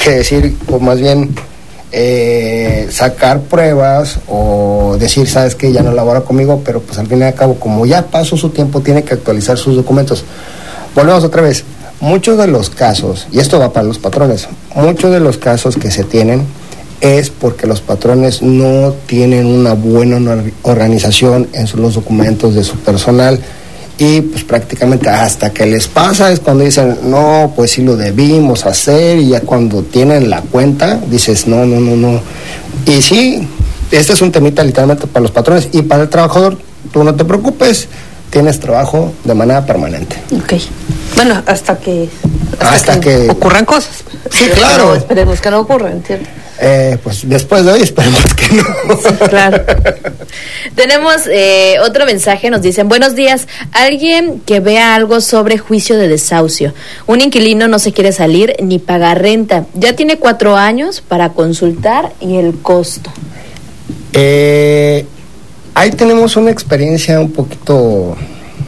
que decir, o más bien sacar pruebas o decir, sabes que ya no labora conmigo, pero pues al fin y al cabo, como ya pasó su tiempo, tiene que actualizar sus documentos. Volvemos otra vez. Muchos de los casos, y esto va para los patrones, muchos de los casos que se tienen es porque los patrones no tienen una buena organización en los documentos de su personal, y pues prácticamente hasta que les pasa es cuando dicen, no, pues sí lo debimos hacer, y ya cuando tienen la cuenta dices, no. Y sí, este es un temita literalmente para los patrones, y para el trabajador, tú no te preocupes, tienes trabajo de manera permanente. Ok. Bueno, hasta que ocurran cosas. Sí, claro. Pero esperemos que no ocurran, ¿cierto? Pues después de hoy esperemos que no. Sí, claro. Tenemos otro mensaje, nos dicen, buenos días, alguien que vea algo sobre juicio de desahucio. Un inquilino no se quiere salir ni pagar renta. Ya tiene 4 años para consultar y el costo. Ahí tenemos una experiencia un poquito,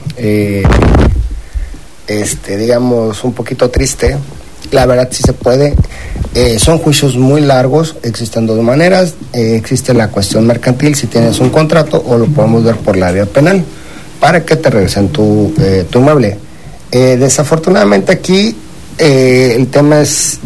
digamos, un poquito triste. La verdad sí se puede. Son juicios muy largos, existen 2 maneras. Existe la cuestión mercantil, si tienes un contrato, o lo podemos ver por la vía penal, para que te regresen tu inmueble. Desafortunadamente aquí el tema es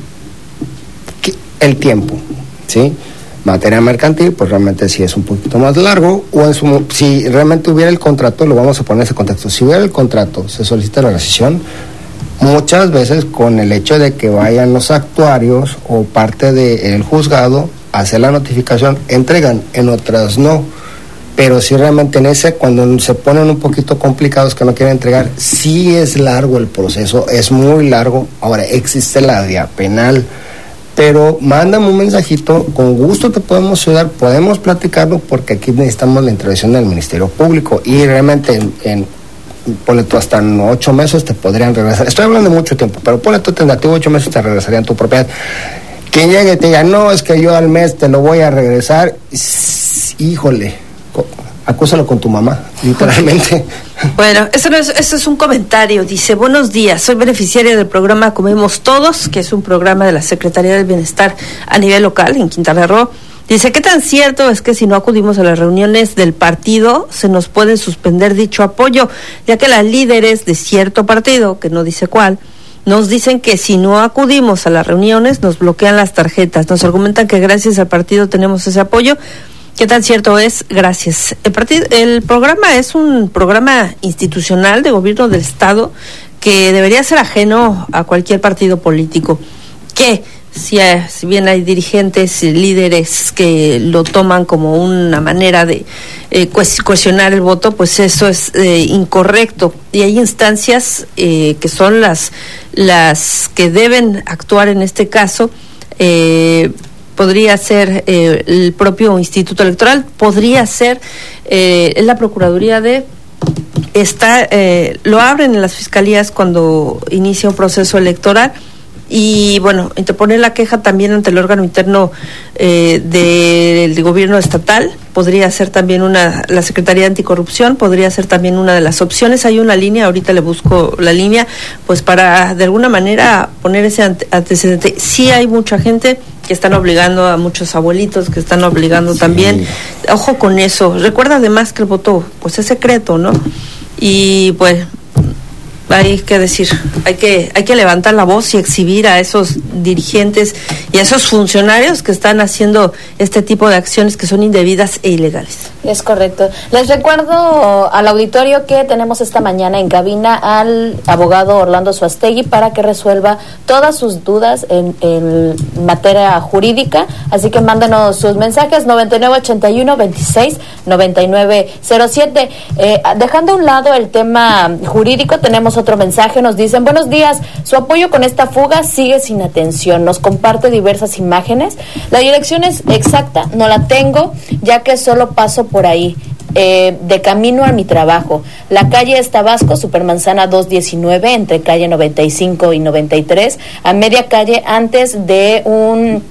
el tiempo, ¿sí? Materia mercantil, pues realmente sí es un poquito más largo, o si realmente hubiera el contrato, lo vamos a poner en ese contexto. Si hubiera el contrato, se solicita la rescisión. Muchas veces con el hecho de que vayan los actuarios o parte del juzgado a hacer la notificación, entregan, en otras no. Pero si realmente en ese, cuando se ponen un poquito complicados que no quieren entregar, sí es largo el proceso, es muy largo. Ahora, existe la vía penal, pero mándame un mensajito, con gusto te podemos ayudar, podemos platicarlo, porque aquí necesitamos la intervención del Ministerio Público, y realmente ponle tú hasta en 8 meses te podrían regresar. Estoy hablando de mucho tiempo, pero ponle tú tentativo, 8 meses te regresarían tu propiedad. Quien llegue y te diga, no, es que yo al mes te lo voy a regresar, híjole, acúsalo con tu mamá, literalmente. Bueno, eso es un comentario. Dice, buenos días, soy beneficiaria del programa Comemos Todos, que es un programa de la Secretaría del Bienestar a nivel local en Quintana Roo. Dice, ¿qué tan cierto es que si no acudimos a las reuniones del partido se nos puede suspender dicho apoyo? Ya que las líderes de cierto partido, que no dice cuál, nos dicen que si no acudimos a las reuniones nos bloquean las tarjetas. Nos argumentan que gracias al partido tenemos ese apoyo. ¿Qué tan cierto es? Gracias. El programa es un programa institucional de gobierno del Estado que debería ser ajeno a cualquier partido político. Que si bien hay dirigentes y líderes que lo toman como una manera de cuestionar el voto, pues eso es incorrecto. Y hay instancias que son las que deben actuar en este caso. Podría ser el propio Instituto Electoral, podría ser la Procuraduría lo abren en las fiscalías cuando inicia un proceso electoral. Y bueno, interponer la queja también ante el órgano interno del gobierno estatal, podría ser también la Secretaría de Anticorrupción, podría ser también una de las opciones. Hay una línea, ahorita le busco la línea, pues para de alguna manera poner ese antecedente. Sí hay mucha gente que están obligando, a muchos abuelitos que están obligando también. Ojo con eso. Recuerda además que el voto pues es secreto, ¿no? Y pues hay que decir, hay que levantar la voz y exhibir a esos dirigentes y a esos funcionarios que están haciendo este tipo de acciones que son indebidas e ilegales. Es correcto. Les recuerdo al auditorio que tenemos esta mañana en cabina al abogado Orlando Suastegui para que resuelva todas sus dudas en materia jurídica. Así que mándenos sus mensajes 9981-26-9907. Dejando a un lado el tema jurídico, tenemos otro mensaje. Nos dicen, buenos días, su apoyo con esta fuga sigue sin atención. Nos comparte diversas imágenes. La dirección es exacta, no la tengo, ya que solo paso por ahí. De camino a mi trabajo. La calle es Tabasco, Supermanzana 219, entre calle 95 y 93, a media calle antes de un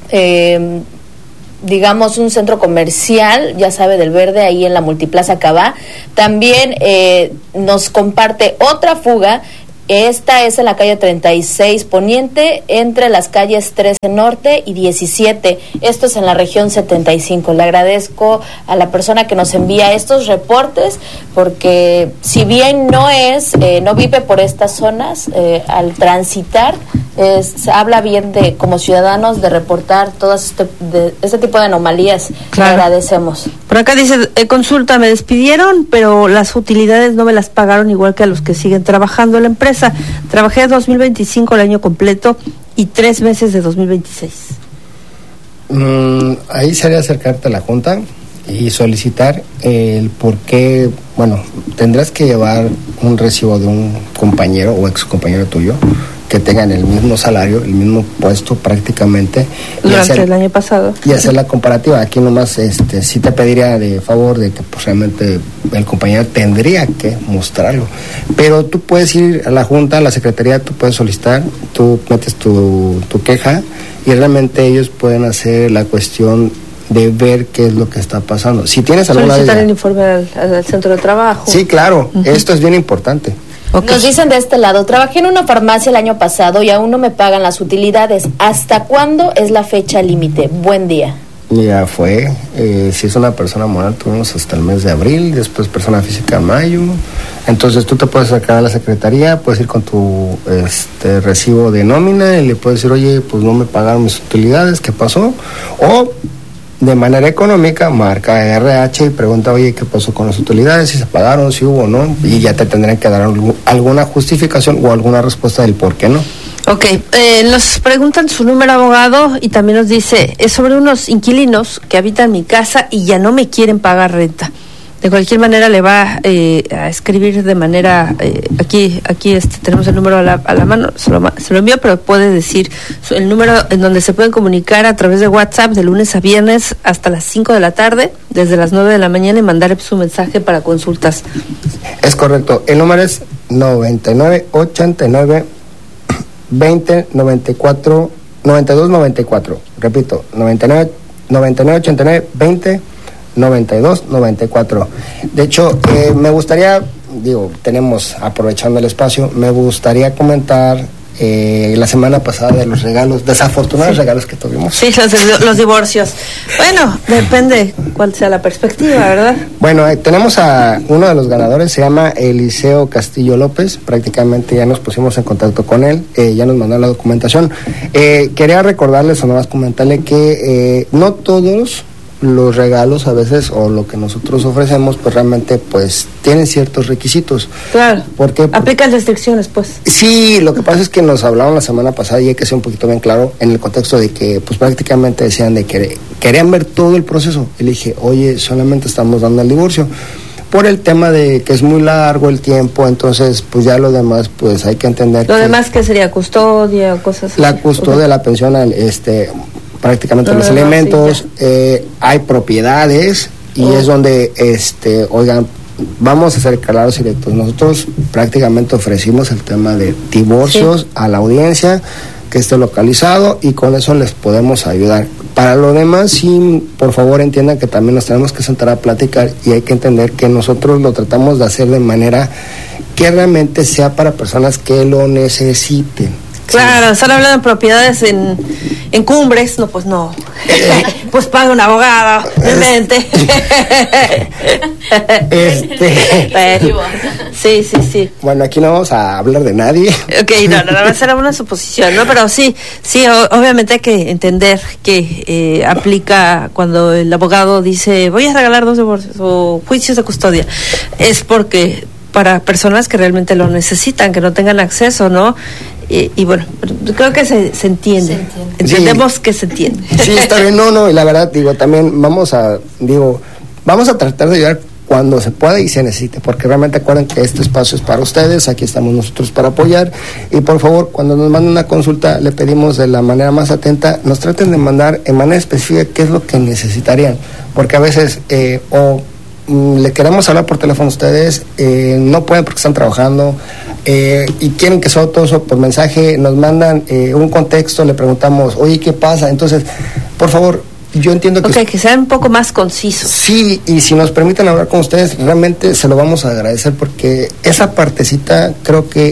digamos un centro comercial, ya sabe, del Verde, ahí en la Multiplaza Cabá. También nos comparte otra fuga Esta es en la calle 36 Poniente, entre las calles 13 Norte y 17. Esto es en la región 75. Le agradezco a la persona que nos envía estos reportes, porque si bien no vive por estas zonas, al transitar, se habla bien de, como ciudadanos, de reportar todas este tipo de anomalías. Claro. Le agradecemos. Por acá dice, consulta, me despidieron, pero las utilidades no me las pagaron, igual que a los que siguen trabajando en la empresa. Trabajé 2025 el año completo y 3 meses de 2026. Ahí sería acercarte a la Junta y solicitar el por qué. Bueno, tendrás que llevar un recibo de un compañero o ex compañero tuyo que tengan el mismo salario, el mismo puesto prácticamente. Durante el año pasado. Y hacer la comparativa. Aquí nomás sí te pediría de favor de que pues, realmente el compañero tendría que mostrarlo. Pero tú puedes ir a la Junta, a la Secretaría, tú puedes solicitar, tú metes tu queja y realmente ellos pueden hacer la cuestión de ver qué es lo que está pasando. Si tienes alguna solicitar el informe al centro de trabajo. Sí, claro, esto es bien importante. Okay. Nos dicen de este lado, trabajé en una farmacia el año pasado y aún no me pagan las utilidades. ¿Hasta cuándo es la fecha límite? Buen día. Ya fue, si es una persona moral tuvimos hasta el mes de abril, después persona física en mayo. Entonces tú te puedes sacar a la secretaría, puedes ir con tu recibo de nómina y le puedes decir, oye, pues no me pagaron mis utilidades, ¿qué pasó? O de manera económica, marca RH y pregunta, oye, ¿qué pasó con las utilidades? Si se pagaron, si hubo o no, y ya te tendrán que dar alguna justificación o alguna respuesta del por qué no. Ok, nos preguntan su número, abogado, y también nos dice, es sobre unos inquilinos que habitan mi casa y ya no me quieren pagar renta. De cualquier manera le va a escribir de manera, aquí tenemos el número a la mano, se lo envío, pero puede decir el número en donde se pueden comunicar a través de WhatsApp de lunes a viernes hasta las 5 de la tarde, desde las 9 de la mañana, y mandar su mensaje para consultas. Es correcto, el número es 9989 20 94 92 94, repito, 9989 20 92 94. De hecho, me gustaría, tenemos, aprovechando el espacio, me gustaría comentar la semana pasada de los regalos, desafortunados regalos que tuvimos. Sí, los divorcios. Bueno, depende cuál sea la perspectiva, ¿verdad? Bueno, tenemos a uno de los ganadores, se llama Eliseo Castillo López, prácticamente ya nos pusimos en contacto con él, ya nos mandó la documentación. Quería recordarles o nomás comentarle que no todos los regalos a veces o lo que nosotros ofrecemos pues realmente pues tienen ciertos requisitos. Claro. Porque aplican restricciones pues. Sí, lo que pasa es que nos hablaron la semana pasada y hay que ser un poquito bien claro en el contexto de que pues prácticamente decían de que querían ver todo el proceso. Y le dije, oye, solamente estamos dando el divorcio por el tema de que es muy largo el tiempo, entonces pues ya lo demás pues hay que entender. Lo demás que sería custodia o cosas así. La custodia, la pensión, prácticamente los elementos, sí, hay propiedades y es donde, oigan, vamos a ser claros y directos. Nosotros prácticamente ofrecimos el tema de divorcios a la audiencia, que esté localizado y con eso les podemos ayudar. Para lo demás, sí, por favor entiendan que también nos tenemos que sentar a platicar y hay que entender que nosotros lo tratamos de hacer de manera que realmente sea para personas que lo necesiten. Claro, sí. Están hablando de propiedades en Cumbres, no, pues no. Pues paga un abogado, realmente. Sí. Bueno, aquí no vamos a hablar de nadie. Ok, no, será una suposición, ¿no? Pero sí, obviamente hay que entender que aplica cuando el abogado dice, voy a regalar 2 divorcios o juicios de custodia. Es porque para personas que realmente lo necesitan, que no tengan acceso, ¿no? Y bueno, creo que se entiende. Entendemos que se entiende. Sí, está bien, no, y la verdad, también vamos a tratar de ayudar cuando se pueda y se necesite, porque realmente acuerden que este espacio es para ustedes, aquí estamos nosotros para apoyar, y por favor, cuando nos manden una consulta, le pedimos de la manera más atenta, nos traten de mandar en manera específica qué es lo que necesitarían, porque a veces, le queremos hablar por teléfono a ustedes, no pueden porque están trabajando, y quieren que sea todo eso por mensaje, nos mandan un contexto, le preguntamos, oye, ¿qué pasa? Entonces, por favor, yo entiendo que... que sean un poco más concisos. Sí, y si nos permiten hablar con ustedes, realmente se lo vamos a agradecer, porque esa partecita creo que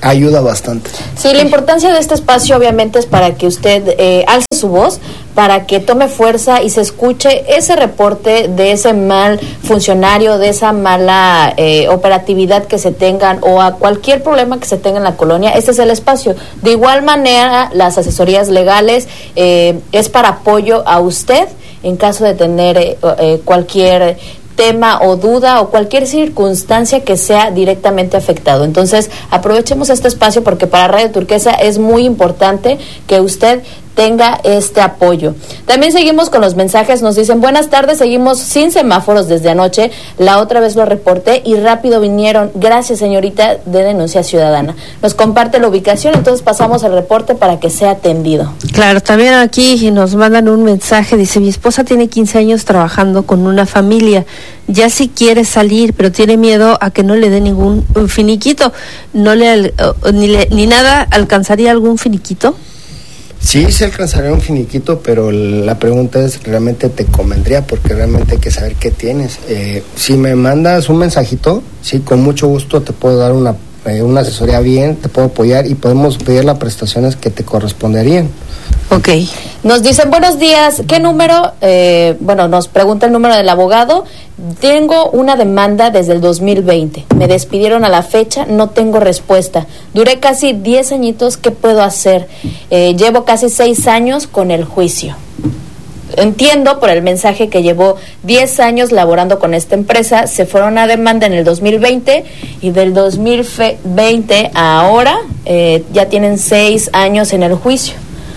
ayuda bastante. Sí, la importancia de este espacio obviamente es para que usted alce su voz, para que tome fuerza y se escuche ese reporte de ese mal funcionario, de esa mala operatividad que se tengan o a cualquier problema que se tenga en la colonia. Este es el espacio. De igual manera, las asesorías legales es para apoyo a usted en caso de tener cualquier tema o duda o cualquier circunstancia que sea directamente afectado. Entonces, aprovechemos este espacio porque para Radio Turquesa es muy importante que usted tenga este apoyo. También seguimos con los mensajes, nos dicen, buenas tardes, seguimos sin semáforos desde anoche, la otra vez lo reporté y rápido vinieron, gracias señorita de Denuncia Ciudadana. Nos comparte la ubicación, entonces pasamos al reporte para que sea atendido. Claro, también aquí nos mandan un mensaje, dice, mi esposa tiene 15 años trabajando con una familia, ya si quiere salir, pero tiene miedo a que no le dé ningún finiquito, ni nada, ¿alcanzaría algún finiquito? Sí, se alcanzaría un finiquito, pero la pregunta es, ¿realmente te convendría? Porque realmente hay que saber qué tienes. Si me mandas un mensajito, sí, con mucho gusto te puedo dar una asesoría bien, te puedo apoyar y podemos pedir las prestaciones que te corresponderían. Ok. Nos dicen, buenos días, ¿qué número? Nos pregunta el número del abogado. Tengo una demanda desde el 2020. Me despidieron a la fecha, no tengo respuesta. Duré casi 10 añitos, ¿qué puedo hacer? Llevo casi 6 años con el juicio. Entiendo por el mensaje que llevó 10 años laborando con esta empresa, se fueron a demanda en el 2020 y del 2020 a ahora ya tienen 6 años en el juicio.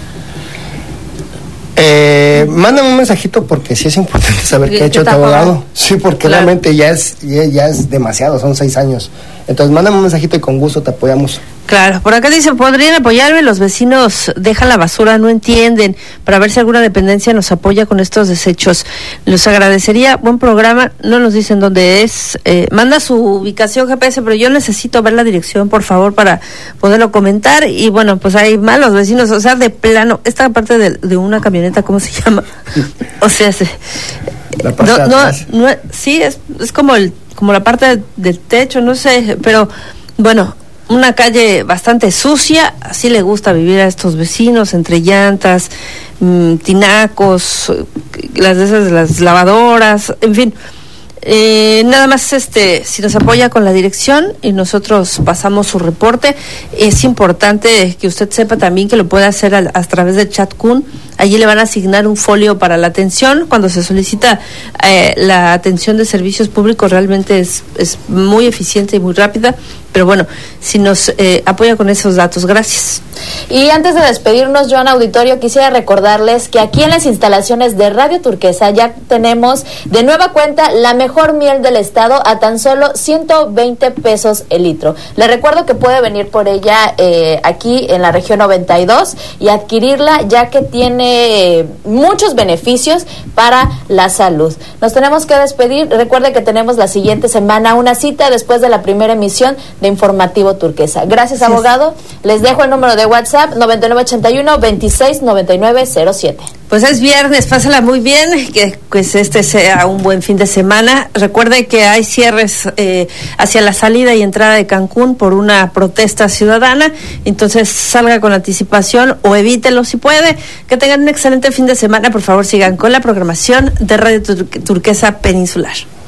Mándame un mensajito porque sí es importante saber qué ha hecho tu abogado. Sí, porque claro, realmente ya es demasiado, son 6 años. Entonces mándame un mensajito y con gusto te apoyamos. Claro, por acá dicen, podrían apoyarme, los vecinos dejan la basura, no entienden, para ver si alguna dependencia nos apoya con estos desechos. Los agradecería, buen programa, no nos dicen dónde es, manda su ubicación GPS, pero yo necesito ver la dirección, por favor, para poderlo comentar. Y bueno, pues hay malos vecinos, o sea, de plano, esta parte de una camioneta, ¿cómo se llama? O sea, la parte sí, es como la parte del techo, no sé, pero bueno, una calle bastante sucia, así le gusta vivir a estos vecinos, entre llantas, tinacos, las lavadoras, en fin. Nada más si nos apoya con la dirección y nosotros pasamos su reporte. Es importante que usted sepa también que lo puede hacer a través del chat Kun. Allí le van a asignar un folio para la atención. Cuando se solicita la atención de servicios públicos realmente es muy eficiente y muy rápida. Pero bueno, si nos apoya con esos datos, gracias. Y antes de despedirnos, Joan Auditorio, quisiera recordarles que aquí en las instalaciones de Radio Turquesa ya tenemos de nueva cuenta la mejor miel del estado a tan solo 120 pesos el litro. Le recuerdo que puede venir por ella aquí en la región 92 y adquirirla, ya que tiene muchos beneficios para la salud. Nos tenemos que despedir. Recuerde que tenemos la siguiente semana una cita después de la primera emisión de Informativo Turquesa. Gracias, abogado. Les dejo el número de WhatsApp 9981-269907. Pues es viernes, pásala muy bien, que pues este sea un buen fin de semana. Recuerde que hay cierres hacia la salida y entrada de Cancún por una protesta ciudadana, entonces salga con anticipación o evítelo si puede. Que tengan un excelente fin de semana, por favor sigan con la programación de Radio Turquesa Peninsular.